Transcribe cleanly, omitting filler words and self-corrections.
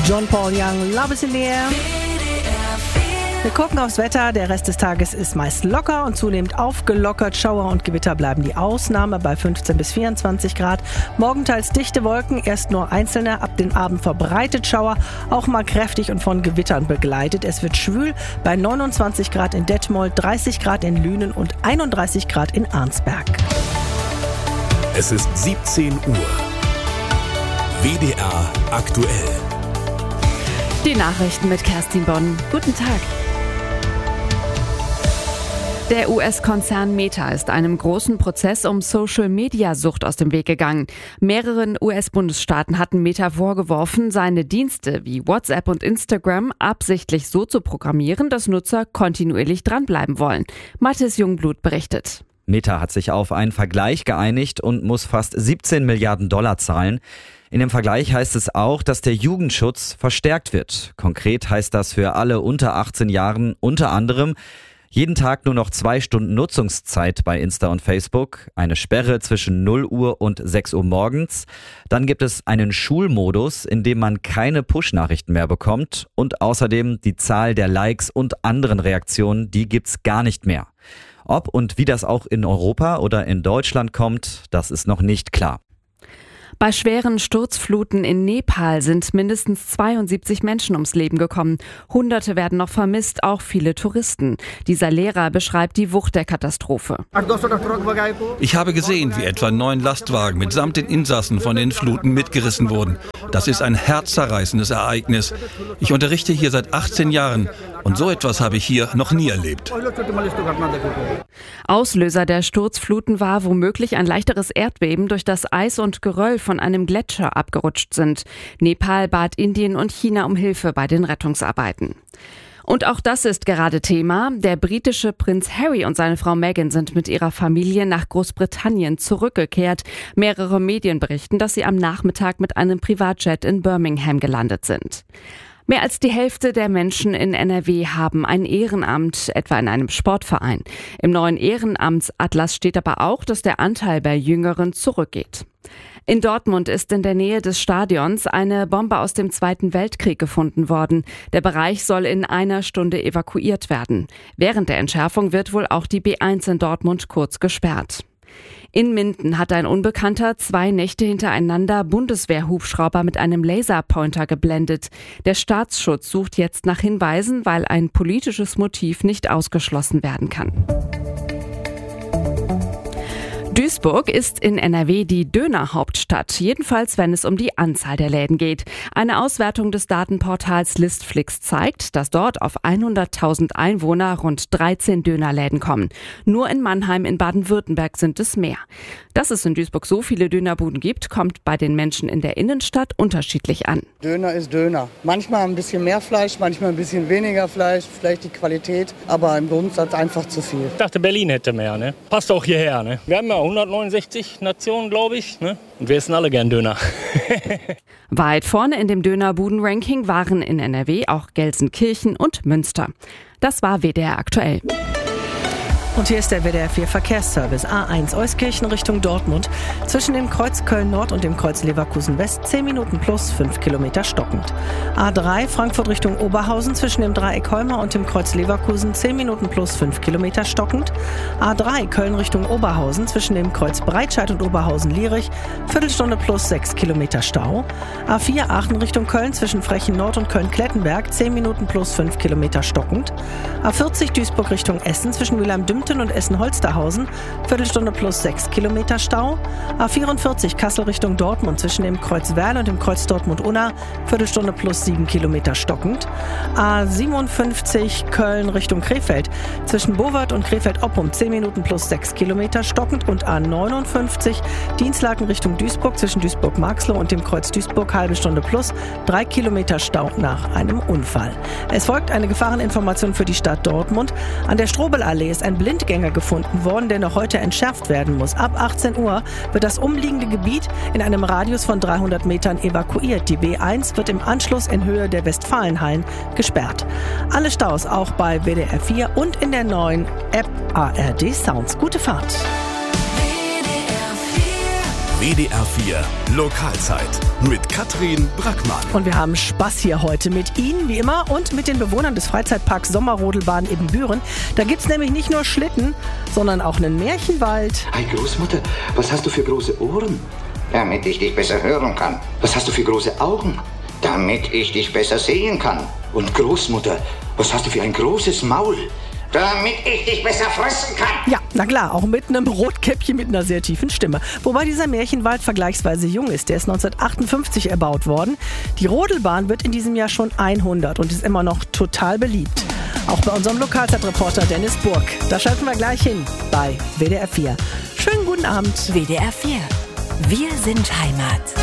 John Paul Young, Love is in the Air. Wir gucken aufs Wetter. Der Rest des Tages ist meist locker und zunehmend aufgelockert. Schauer und Gewitter bleiben die Ausnahme bei 15 bis 24 Grad. Morgen teils dichte Wolken, erst nur einzelne, ab den Abend verbreitet Schauer, auch mal kräftig und von Gewittern begleitet. Es wird schwül bei 29 Grad in Detmold, 30 Grad in Lünen und 31 Grad in Arnsberg. Es ist 17 Uhr. WDR aktuell. Die Nachrichten mit Kerstin Bonn. Guten Tag. Der US-Konzern Meta ist einem großen Prozess um Social-Media-Sucht aus dem Weg gegangen. Mehreren US-Bundesstaaten hatten Meta vorgeworfen, seine Dienste wie WhatsApp und Instagram absichtlich so zu programmieren, dass Nutzer kontinuierlich dranbleiben wollen. Mathis Jungblut berichtet. Meta hat sich auf einen Vergleich geeinigt und muss fast 17 Milliarden Dollar zahlen. In dem Vergleich heißt es auch, dass der Jugendschutz verstärkt wird. Konkret heißt das für alle unter 18 Jahren unter anderem jeden Tag nur noch 2 Stunden Nutzungszeit bei Insta und Facebook, eine Sperre zwischen 0 Uhr und 6 Uhr morgens. Dann gibt es einen Schulmodus, in dem man keine Push-Nachrichten mehr bekommt. Und außerdem die Zahl der Likes und anderen Reaktionen, die gibt's gar nicht mehr. Ob und wie das auch in Europa oder in Deutschland kommt, das ist noch nicht klar. Bei schweren Sturzfluten in Nepal sind mindestens 72 Menschen ums Leben gekommen. Hunderte werden noch vermisst, auch viele Touristen. Dieser Lehrer beschreibt die Wucht der Katastrophe. Ich habe gesehen, wie etwa 9 Lastwagen mitsamt den Insassen von den Fluten mitgerissen wurden. Das ist ein herzzerreißendes Ereignis. Ich unterrichte hier seit 18 Jahren und so etwas habe ich hier noch nie erlebt. Auslöser der Sturzfluten war womöglich ein leichteres Erdbeben, durch das Eis und Geröll von einem Gletscher abgerutscht sind. Nepal bat Indien und China um Hilfe bei den Rettungsarbeiten. Und auch das ist gerade Thema. Der britische Prinz Harry und seine Frau Meghan sind mit ihrer Familie nach Großbritannien zurückgekehrt. Mehrere Medien berichten, dass sie am Nachmittag mit einem Privatjet in Birmingham gelandet sind. Mehr als die Hälfte der Menschen in NRW haben ein Ehrenamt, etwa in einem Sportverein. Im neuen Ehrenamtsatlas steht aber auch, dass der Anteil bei Jüngeren zurückgeht. In Dortmund ist in der Nähe des Stadions eine Bombe aus dem Zweiten Weltkrieg gefunden worden. Der Bereich soll in einer Stunde evakuiert werden. Während der Entschärfung wird wohl auch die B1 in Dortmund kurz gesperrt. In Minden hat ein Unbekannter 2 Nächte hintereinander Bundeswehrhubschrauber mit einem Laserpointer geblendet. Der Staatsschutz sucht jetzt nach Hinweisen, weil ein politisches Motiv nicht ausgeschlossen werden kann. Duisburg ist in NRW die Dönerhauptstadt, jedenfalls wenn es um die Anzahl der Läden geht. Eine Auswertung des Datenportals Listflix zeigt, dass dort auf 100.000 Einwohner rund 13 Dönerläden kommen. Nur in Mannheim in Baden-Württemberg sind es mehr. Dass es in Duisburg so viele Dönerbuden gibt, kommt bei den Menschen in der Innenstadt unterschiedlich an. Döner ist Döner. Manchmal ein bisschen mehr Fleisch, manchmal ein bisschen weniger Fleisch, vielleicht die Qualität, aber im Grundsatz einfach zu viel. Ich dachte, Berlin hätte mehr, ne? Passt auch hierher, ne? Wir haben ja 169 Nationen, glaube ich, ne? Und wir essen alle gern Döner. Weit vorne in dem Dönerbuden-Ranking waren in NRW auch Gelsenkirchen und Münster. Das war WDR aktuell. Und hier ist der WDR 4 Verkehrsservice. A1 Euskirchen Richtung Dortmund. Zwischen dem Kreuz Köln-Nord und dem Kreuz Leverkusen-West 10 Minuten plus 5 Kilometer stockend. A3 Frankfurt Richtung Oberhausen zwischen dem Dreieck Holmer und dem Kreuz Leverkusen 10 Minuten plus 5 Kilometer stockend. A3 Köln Richtung Oberhausen zwischen dem Kreuz Breitscheid und Oberhausen-Lierich Viertelstunde plus 6 Kilometer Stau. A4 Aachen Richtung Köln zwischen Frechen-Nord und Köln-Klettenberg 10 Minuten plus 5 Kilometer stockend. A40 Duisburg Richtung Essen zwischen Mülheim-Dümpten und Essen-Holsterhausen, Viertelstunde plus 6 Kilometer Stau. A44 Kassel Richtung Dortmund zwischen dem Kreuz Werl und dem Kreuz Dortmund-Unna, Viertelstunde plus 7 Kilometer stockend. A57 Köln Richtung Krefeld zwischen Bowert und Krefeld-Oppum 10 Minuten plus 6 Kilometer stockend. Und A59 Dienstlaken Richtung Duisburg zwischen Duisburg-Marxloh und dem Kreuz Duisburg halbe Stunde plus 3 Kilometer Stau nach einem Unfall. Es folgt eine Gefahreninformation für die Stadt Dortmund. An der Strobelallee ist ein Blindgänger gefunden worden, der noch heute entschärft werden muss. Ab 18 Uhr wird das umliegende Gebiet in einem Radius von 300 Metern evakuiert. Die B1 wird im Anschluss in Höhe der Westfalenhallen gesperrt. Alle Staus auch bei WDR 4 und in der neuen App ARD Sounds. Gute Fahrt! WDR 4 Lokalzeit mit Katrin Brackmann. Und wir haben Spaß hier heute mit Ihnen, wie immer, und mit den Bewohnern des Freizeitparks Sommerrodelbahn Ibbenbüren. Da gibt's nämlich nicht nur Schlitten, sondern auch einen Märchenwald. Hey Großmutter, was hast du für große Ohren? Damit ich dich besser hören kann. Was hast du für große Augen? Damit ich dich besser sehen kann. Und Großmutter, was hast du für ein großes Maul? Damit ich dich besser fressen kann. Ja, na klar, auch mit einem Rotkäppchen mit einer sehr tiefen Stimme. Wobei dieser Märchenwald vergleichsweise jung ist. Der ist 1958 erbaut worden. Die Rodelbahn wird in diesem Jahr schon 100 und ist immer noch total beliebt. Auch bei unserem Lokalzeitreporter Dennis Burg. Da schalten wir gleich hin bei WDR 4. Schönen guten Abend. WDR 4. Wir sind Heimat.